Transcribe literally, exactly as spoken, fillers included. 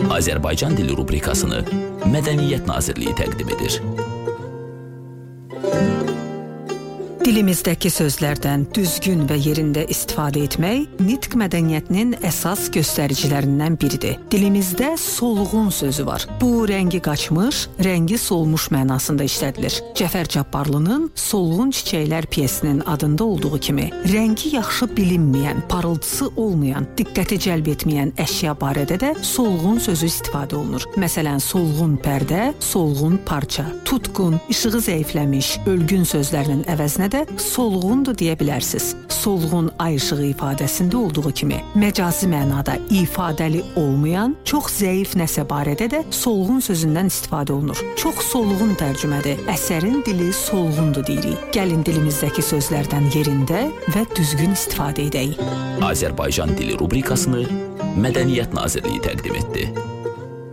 Azərbaycan dili rubrikasını Mədəniyyət Nazirliyi təqdim edir. Dilimizdəki sözlərdən düzgün və yerində istifadə etmək nitq mədəniyyətinin əsas göstəricilərindən biridir. Dilimizdə solğun sözü var. Bu, rəngi qaçmış, rəngi solmuş mənasında işlədilir. Cəfər Cabbarlının Solğun Çiçəklər pyesinin adında olduğu kimi, rəngi yaxşı bilinməyən, parıltısı olmayan, diqqəti cəlb etməyən əşya barədə də solğun sözü istifadə olunur. Məsələn, solğun pərdə, solğun parça, tutqun, işığı zəifləmiş, ölgün sözlərinin əvəzinə də solğundur deyə bilərsiniz. Solğun ay işığı ifadəsində olduğu kimi, məcazi mənada ifadəli olmayan, çox zəif nəsə barədə də solğun sözündən istifadə olunur. Çox solğun tərcümədir. Əsərin dili solğundur deyirik. Gəlin dilimizdəki sözlərdən yerində və düzgün istifadə edək. Azərbaycan dili rubrikasını Mədəniyyət Nazirliyi təqdim etdi.